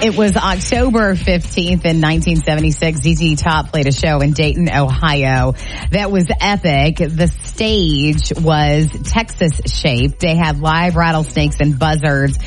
It was October 15th in 1976. ZZ Top played a show in Dayton, Ohio that was epic. The stage was Texas-shaped. They had live rattlesnakes and buzzards